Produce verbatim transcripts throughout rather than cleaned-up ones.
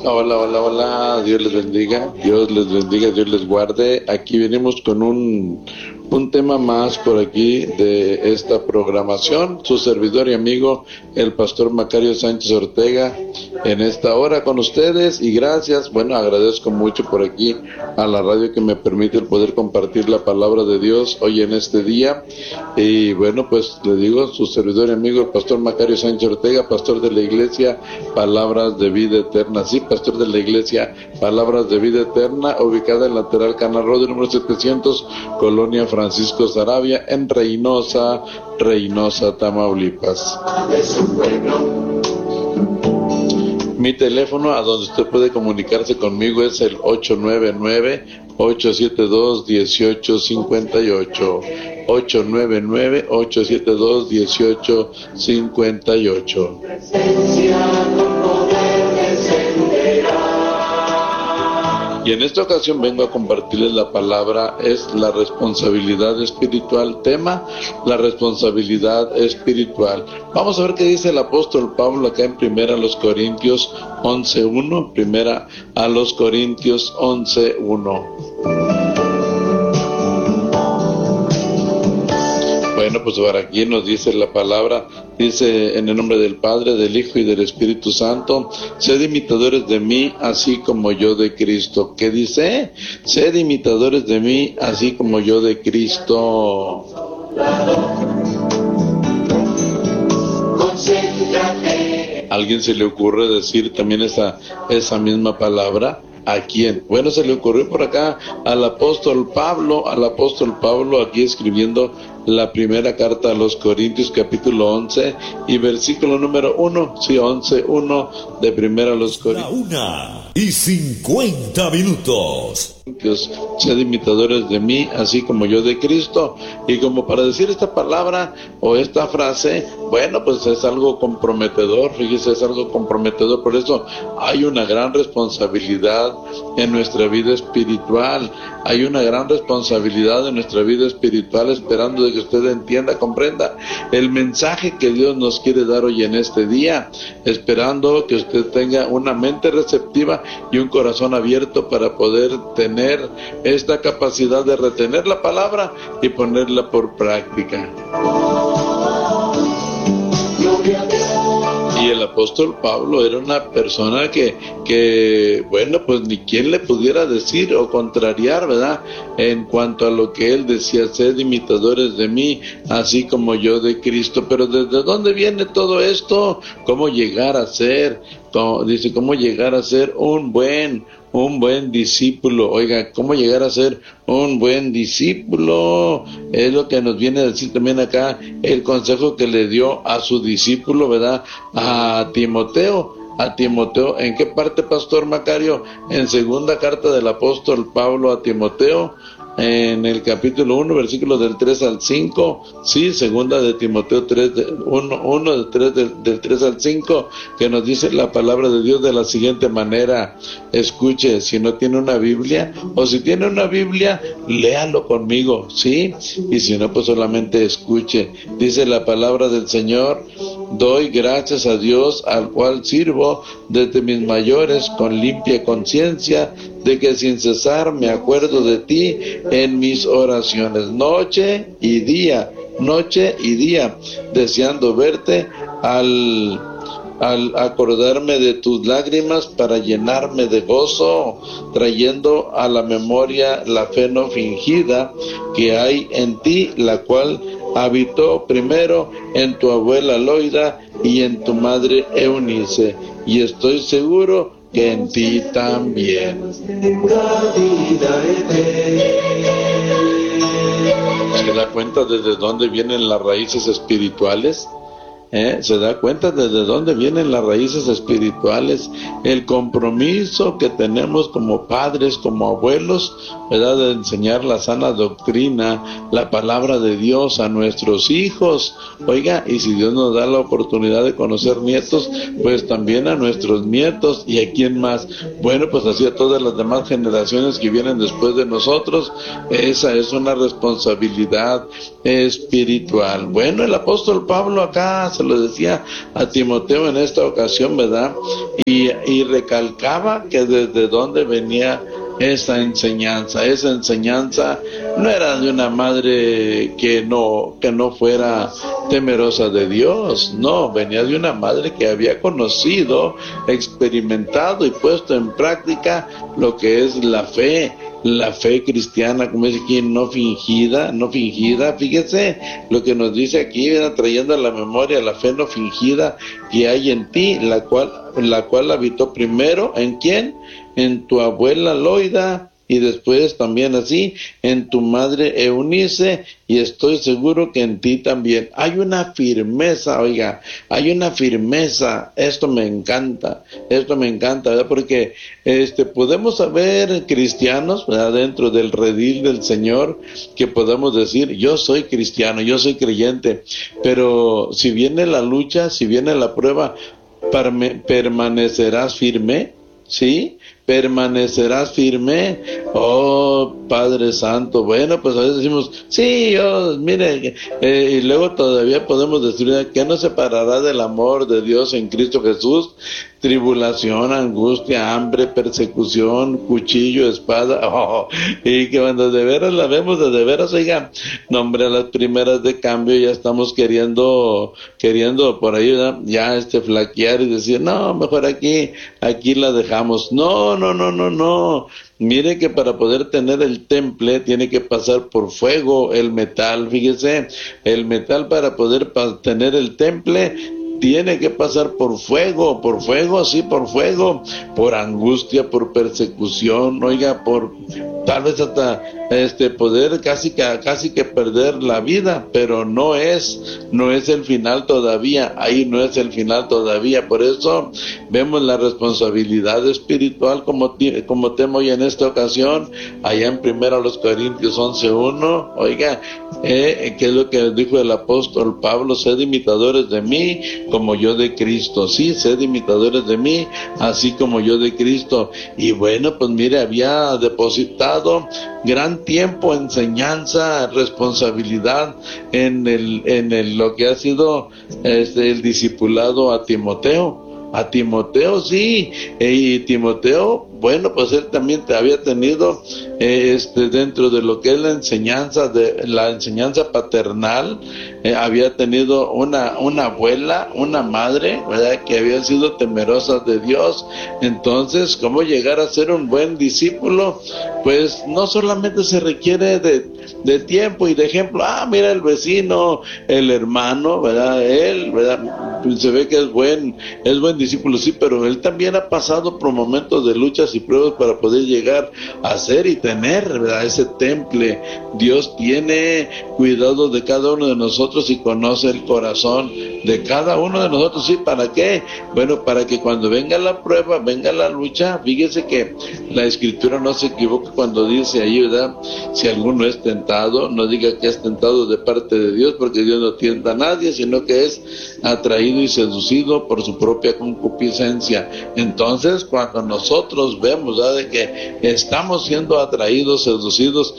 Hola, hola, hola, Dios les bendiga, Dios les bendiga, Dios les guarde. Aquí venimos con un, un tema más por aquí de esta programación. Su servidor y amigo, el pastor Macario Sánchez Ortega, en esta hora con ustedes. Y gracias, bueno, agradezco mucho por aquí a la radio que me permite el poder compartir la palabra de Dios hoy en este día. Y bueno, pues le digo, su servidor y amigo, el pastor Macario Sánchez Ortega, pastor de la iglesia Palabras de Vida Eterna. Sí, pastor de la iglesia Palabras de Vida Eterna, ubicada en lateral Canal Road número setecientos, Colonia Francisco Saravia, en Reynosa, Reynosa, Tamaulipas. Mi teléfono a donde usted puede comunicarse conmigo es el ocho nueve nueve, ocho siete dos, uno ocho cinco ocho. ocho nueve nueve, ocho siete dos, uno ocho cinco ocho. Y en esta ocasión vengo a compartirles la palabra, es la responsabilidad espiritual. Tema, la responsabilidad espiritual. Vamos a ver qué dice el apóstol Pablo acá en Primera a los Corintios once uno. Primera a los Corintios once uno. Bueno, pues por aquí nos dice la palabra, dice en el nombre del Padre, del Hijo y del Espíritu Santo: sed imitadores de mí, así como yo de Cristo. ¿Qué dice? Sed imitadores de mí, así como yo de Cristo. ¿A alguien se le ocurre decir también esa, esa misma palabra? ¿A quién? Bueno, se le ocurrió por acá al apóstol Pablo, al apóstol Pablo aquí escribiendo la primera carta a los Corintios, capítulo once y versículo número uno, sí, once uno de Primera a los Corintios. La una y cincuenta minutos. Sed imitadores de mí, así como yo de Cristo. Y como para decir esta palabra o esta frase, bueno, pues es algo comprometedor, fíjese, es algo comprometedor. Por eso hay una gran responsabilidad en nuestra vida espiritual. Hay una gran responsabilidad en nuestra vida espiritual, esperando de que usted entienda, comprenda el mensaje que Dios nos quiere dar hoy en este día, esperando que usted tenga una mente receptiva y un corazón abierto para poder tener esta capacidad de retener la palabra y ponerla por práctica. Y el apóstol Pablo era una persona que, que, bueno, pues ni quien le pudiera decir o contrariar, ¿verdad? En cuanto a lo que él decía: sed imitadores de mí, así como yo de Cristo. Pero ¿desde dónde viene todo esto? ¿Cómo llegar a ser? Como, dice, ¿cómo llegar a ser un buen, un buen discípulo? Oiga, ¿cómo llegar a ser un buen discípulo? Es lo que nos viene a decir también acá el consejo que le dio a su discípulo, ¿verdad? A Timoteo. A Timoteo, ¿en qué parte, pastor Macario? En segunda carta del apóstol Pablo a Timoteo, en el capítulo uno, versículos del tres al cinco, sí, segunda de Timoteo tres, uno, uno del, tres, del, del tres al cinco, que nos dice la palabra de Dios de la siguiente manera. Escuche, si no tiene una Biblia, o si tiene una Biblia, léalo conmigo, sí, y si no, pues solamente escuche. Dice la palabra del Señor: doy gracias a Dios, al cual sirvo desde mis mayores con limpia conciencia, de que sin cesar me acuerdo de ti en mis oraciones, noche y día, noche y día, deseando verte, al, al acordarme de tus lágrimas para llenarme de gozo, trayendo a la memoria la fe no fingida que hay en ti, la cual habitó primero en tu abuela Loida y en tu madre Eunice, y estoy seguro que en ti también. ¿Se da cuenta desde dónde vienen las raíces espirituales? ¿Eh? ¿Se da cuenta desde dónde vienen las raíces espirituales? El compromiso que tenemos como padres, como abuelos, ¿verdad? De enseñar la sana doctrina, la palabra de Dios a nuestros hijos. Oiga, y si Dios nos da la oportunidad de conocer nietos, pues también a nuestros nietos. ¿Y a quién más? Bueno, pues así a todas las demás generaciones que vienen después de nosotros. Esa es una responsabilidad espiritual. Bueno, el apóstol Pablo acá se lo decía a Timoteo en esta ocasión, ¿verdad? Y, y recalcaba que desde dónde venía esa enseñanza. Esa enseñanza no era de una madre que no, que no fuera temerosa de Dios, no, venía de una madre que había conocido, experimentado y puesto en práctica lo que es la fe, la fe cristiana, como dice aquí, no fingida, no fingida. Fíjese lo que nos dice aquí, ¿verdad? Trayendo a la memoria la fe no fingida que hay en ti, la cual, la cual habitó primero, ¿en quién? En tu abuela Loida, y después también así en tu madre Eunice, y estoy seguro que en ti también. Hay una firmeza, oiga, hay una firmeza. Esto me encanta, esto me encanta, ¿verdad? Porque este podemos haber cristianos, ¿verdad?, dentro del redil del Señor, que podemos decir, yo soy cristiano, yo soy creyente, pero si viene la lucha, si viene la prueba, ¿permanecerás firme? ¿Sí? ¿Permanecerás firme? Oh, Padre Santo. Bueno, pues a veces decimos, sí, yo, mire, eh, y luego todavía podemos decir, ¿qué nos separará del amor de Dios en Cristo Jesús? Tribulación, angustia, hambre, persecución, cuchillo, espada. Oh, y que cuando de veras la vemos, de, de veras, oiga, no, hombre, a las primeras de cambio ya estamos queriendo, queriendo por ahí, ¿verdad?, ya este flaquear y decir, no, mejor aquí, aquí la dejamos. No, no, no, no, no. Mire que para poder tener el temple tiene que pasar por fuego el metal. Fíjese, el metal para poder pa- tener el temple tiene que pasar por fuego, por fuego, sí, por fuego, por angustia, por persecución, oiga, por tal vez hasta este poder casi que casi que perder la vida, pero no es, no es el final todavía, ahí no es el final todavía. Por eso vemos la responsabilidad espiritual como, como tema hoy en esta ocasión, allá en primero los Corintios once uno, oiga, eh, que es lo que dijo el apóstol Pablo, sed imitadores de mí, como yo de Cristo. Sí, sed imitadores de mí, así como yo de Cristo. Y bueno, pues mire, había depositado gran tiempo, enseñanza, responsabilidad en el, en el, lo que ha sido este, el discipulado a Timoteo. A Timoteo, sí, y Timoteo, bueno, pues él también te había tenido eh, este dentro de lo que es la enseñanza de la enseñanza paternal, eh, había tenido una una abuela, una madre, ¿verdad?, que había sido temerosa de Dios. Entonces, ¿cómo llegar a ser un buen discípulo? Pues no solamente se requiere de, de tiempo y de ejemplo. Ah, mira el vecino, el hermano, ¿verdad? Él, ¿verdad?, se ve que es buen, es buen discípulo, sí, pero él también ha pasado por momentos de luchas y pruebas para poder llegar a ser y tener, ¿verdad?, ese temple. Dios tiene cuidado de cada uno de nosotros y conoce el corazón de cada uno de nosotros. ¿Sí? ¿Para qué? Bueno, para que cuando venga la prueba, venga la lucha, fíjese que la Escritura no se equivoca cuando dice ahí, ¿verdad?, si alguno es tentado, no diga que es tentado de parte de Dios, porque Dios no tienta a nadie, sino que es atraído y seducido por su propia concupiscencia. Entonces, cuando nosotros vemos, ¿verdad?, de que estamos siendo atraídos, seducidos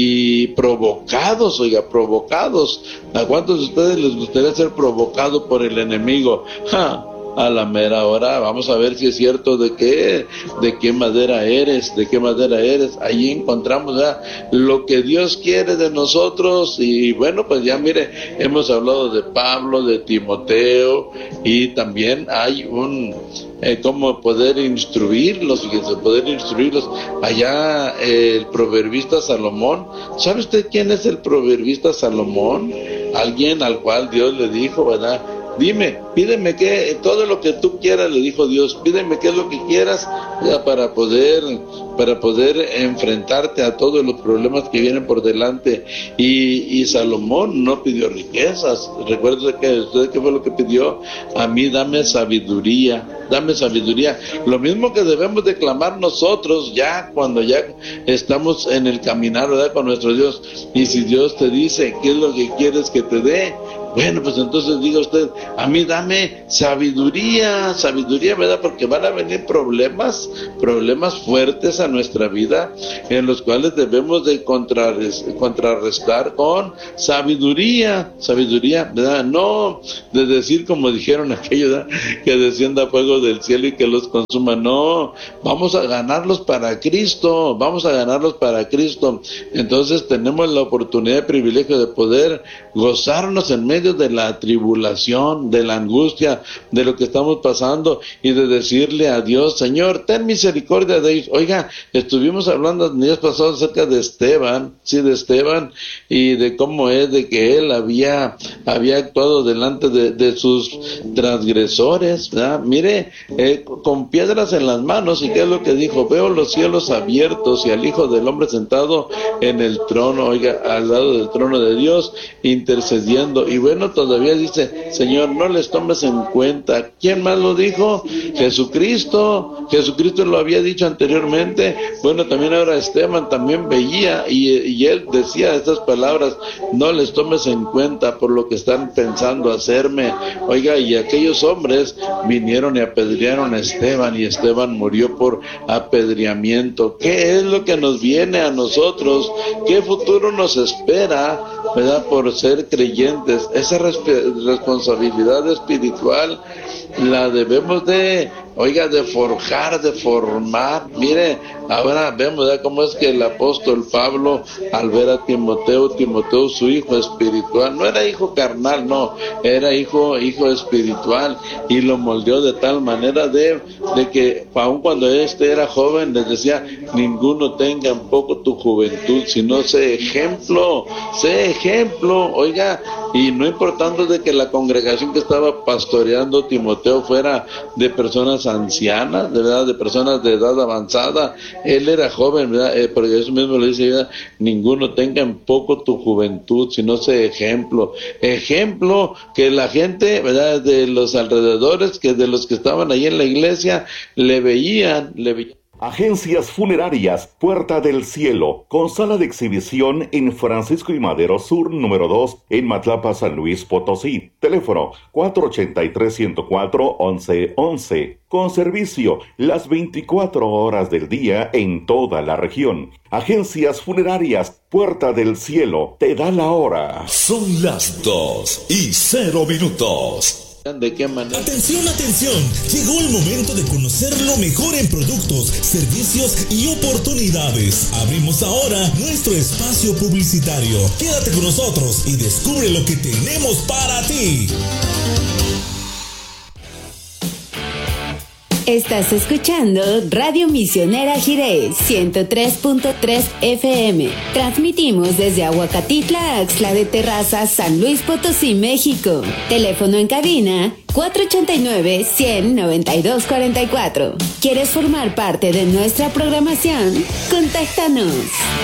y provocados, oiga, provocados. ¿A cuántos de ustedes les gustaría ser provocado por el enemigo? ¡Ja! A la mera hora, vamos a ver si es cierto de qué, de qué madera eres, de qué madera eres. Allí encontramos ya lo que Dios quiere de nosotros. Y bueno, pues ya mire, hemos hablado de Pablo, de Timoteo, y también hay un eh, cómo poder instruirlos, fíjense, poder instruirlos. Allá eh, el proverbista Salomón, ¿sabe usted quién es el proverbista Salomón? Alguien al cual Dios le dijo, ¿verdad?, dime, pídeme que todo lo que tú quieras, le dijo Dios, pídeme qué es lo que quieras, ya, para poder para poder enfrentarte a todos los problemas que vienen por delante. Y, y Salomón no pidió riquezas. Recuerda que usted qué fue lo que pidió: a mí dame sabiduría, dame sabiduría. Lo mismo que debemos de clamar nosotros ya cuando ya estamos en el caminar, ¿verdad?, con nuestro Dios. Y si Dios te dice qué es lo que quieres que te dé, Bueno, pues entonces diga usted, a mí dame sabiduría, sabiduría, ¿verdad? Porque van a venir problemas, problemas fuertes a nuestra vida, en los cuales debemos de contrarres- contrarrestar con sabiduría, sabiduría, ¿verdad? No de decir como dijeron aquellos, ¿verdad? Que descienda fuego del cielo y que los consuma, no, vamos a ganarlos para Cristo, vamos a ganarlos para Cristo. Entonces tenemos la oportunidad y privilegio de poder gozarnos en medio de la tribulación, de la angustia, de lo que estamos pasando, y de decirle a Dios, Señor, ten misericordia de ellos. Oiga, estuvimos hablando el días pasados acerca de Esteban, sí, de Esteban, y de cómo es de que él había, había actuado delante de, de sus transgresores, ¿verdad? Mire, eh, con piedras en las manos, y qué es lo que dijo, veo los cielos abiertos y al Hijo del Hombre sentado en el trono, oiga, al lado del trono de Dios, intercediendo. Y bueno, todavía dice, Señor, no les tomes en cuenta. ¿Quién más lo dijo? Jesucristo. Jesucristo lo había dicho anteriormente. Bueno, también ahora Esteban también veía y, y él decía estas palabras, no les tomes en cuenta por lo que están pensando hacerme. Oiga, y aquellos hombres vinieron y apedrearon a Esteban, y Esteban murió por apedreamiento. ¿Qué es lo que nos viene a nosotros? ¿Qué futuro nos espera, verdad, por ser creyentes? Esa resp- responsabilidad espiritual la debemos de, oiga, de forjar, de formar. Mire, ahora vemos, ¿verdad?, cómo es que el apóstol Pablo, al ver a Timoteo, Timoteo, su hijo espiritual, no era hijo carnal, no, era hijo, hijo espiritual, y lo moldeó de tal manera de, de que aun cuando este era joven, les decía, ninguno tenga en poco tu juventud, sino sé ejemplo, sé ejemplo, oiga, y no importando de que la congregación que estaba pastoreando Timoteo fuera de personas ancianas, de verdad, de personas de edad avanzada, él era joven, ¿verdad? Eh, porque eso mismo le dice, ¿verdad? Ninguno tenga en poco tu juventud, sino sé ejemplo, ejemplo que la gente, ¿verdad?, de los alrededores, que de los que estaban ahí en la iglesia, le veían, le veían. Agencias Funerarias Puerta del Cielo, con sala de exhibición en Francisco y Madero Sur, número dos, en Matlapa, San Luis Potosí. Teléfono cuatro ochenta y tres, ciento cuatro, once once. Con servicio las veinticuatro horas del día en toda la región. Agencias Funerarias Puerta del Cielo, te da la hora. Son las dos y cero minutos. ¿De qué manera? Atención, atención, llegó el momento de conocer lo mejor en productos, servicios y oportunidades. Abrimos ahora nuestro espacio publicitario. Quédate con nosotros y descubre lo que tenemos para ti. Estás escuchando Radio Misionera Jiré ciento tres punto tres F M. Transmitimos desde Aguacatitla, Axtla de Terraza, San Luis Potosí, México. Teléfono en cabina cuatro ochenta y nueve, cien, noventa y dos cuarenta y cuatro. ¿Quieres formar parte de nuestra programación? Contáctanos.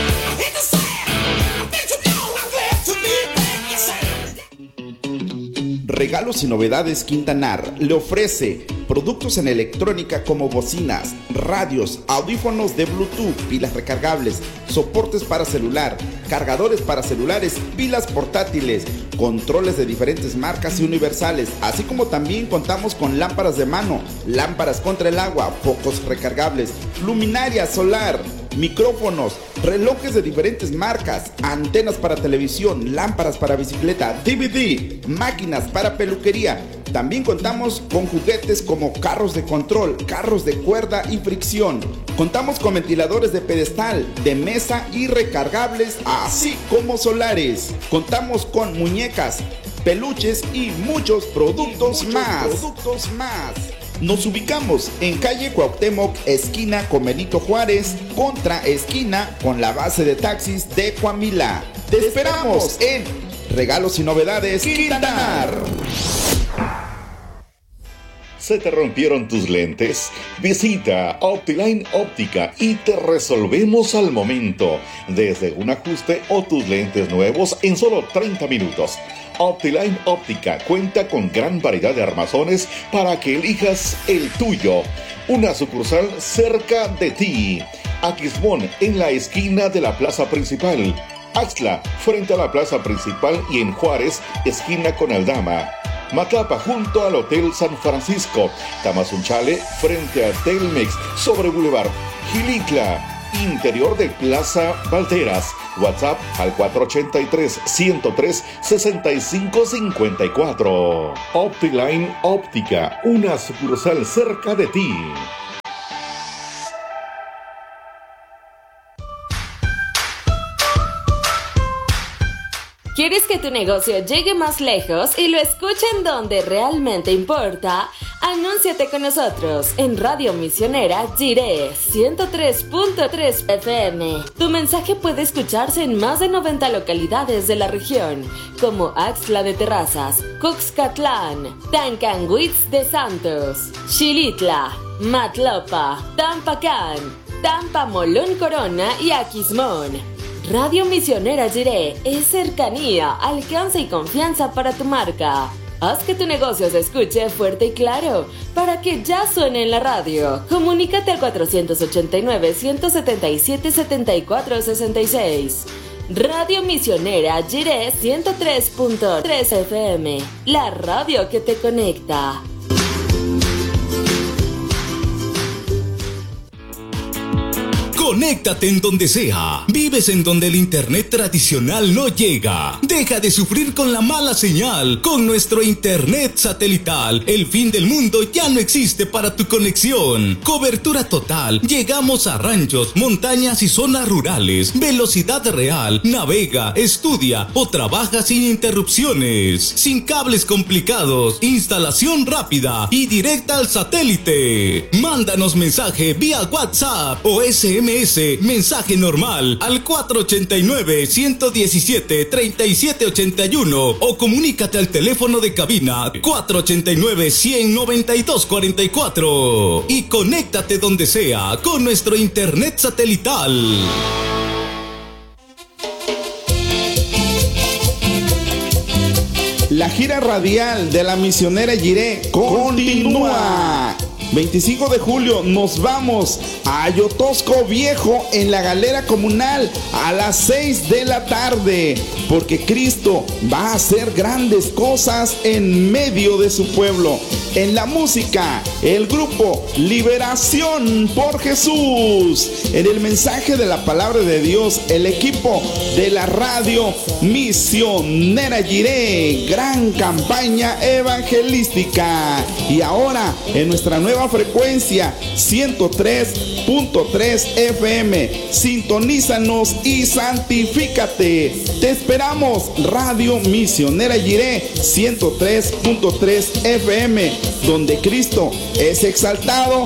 Regalos y Novedades Quintanar le ofrece productos en electrónica como bocinas, radios, audífonos de Bluetooth, pilas recargables, soportes para celular, cargadores para celulares, pilas portátiles, controles de diferentes marcas y universales, así como también contamos con lámparas de mano, lámparas contra el agua, focos recargables, luminaria solar, micrófonos, relojes de diferentes marcas, antenas para televisión, lámparas para bicicleta, D V D, máquinas para peluquería. También contamos con juguetes como carros de control, carros de cuerda y fricción. Contamos con ventiladores de pedestal, de mesa y recargables, así como solares. Contamos con muñecas, peluches y muchos productos, y muchos más. productos más. Nos ubicamos en calle Cuauhtémoc, esquina con Benito Juárez, contra esquina con la base de taxis de Coamila. Te esperamos en Regalos y Novedades Quintanar. ¿Se te rompieron tus lentes? Visita Optiline Óptica y te resolvemos al momento, desde un ajuste o tus lentes nuevos en solo treinta minutos. Optiline Óptica cuenta con gran variedad de armazones para que elijas el tuyo. Una sucursal cerca de ti. Aquismón, en la esquina de la plaza principal. Axtla, frente a la plaza principal, y en Juárez, esquina con Aldama. Matlapa, junto al Hotel San Francisco. Tamazunchale, frente a Telmex, sobre Boulevard. Gilitla, interior de Plaza Valteras. WhatsApp al cuatro ochenta y tres, ciento tres, sesenta y cinco cincuenta y cuatro. Optiline Óptica, una sucursal cerca de ti. ¿Quieres que tu negocio llegue más lejos y lo escuchen donde realmente importa? Anúnciate con nosotros en Radio Misionera Jiré ciento tres punto tres F M. Tu mensaje puede escucharse en más de noventa localidades de la región, como Axtla de Terrazas, Coxcatlán, Tancanwitz de Santos, Xilitla, Matlapa, Tampacán, Tampamolón Corona y Aquismón. Radio Misionera Jiré es cercanía, alcance y confianza para tu marca. Haz que tu negocio se escuche fuerte y claro, para que ya suene en la radio. Comunícate al cuatrocientos ochenta y nueve, ciento setenta y siete, setenta y cuatro sesenta y seis. Radio Misionera Jiré ciento tres punto tres F M, la radio que te conecta. Conéctate en donde sea. Vives en donde el internet tradicional no llega. Deja de sufrir con la mala señal. Con nuestro internet satelital, el fin del mundo ya no existe para tu conexión. Cobertura total. Llegamos a ranchos, montañas y zonas rurales. Velocidad real. Navega, estudia o trabaja sin interrupciones. Sin cables complicados. Instalación rápida y directa al satélite. Mándanos mensaje vía WhatsApp o S M S. Mensaje normal al cuatro ochenta y nueve, ciento diecisiete, treinta y siete ochenta y uno o comunícate al teléfono de cabina cuatro ochenta y nueve, cien, noventa y dos cuarenta y cuatro y conéctate donde sea con nuestro internet satelital. La gira radial de la Misionera Jiré continúa. veinticinco de julio nos vamos a Ayotosco Viejo en la Galera Comunal a las seis de la tarde, porque Cristo va a hacer grandes cosas en medio de su pueblo. En la música, el grupo Liberación por Jesús. En el mensaje de la palabra de Dios, el equipo de la radio Misionera Jiré. Gran campaña evangelística. Y ahora en nuestra nueva frecuencia ciento tres punto tres F M. Sintonízanos y santifícate. Te esperamos, Radio Misionera Jiré ciento tres punto tres F M, donde Cristo es exaltado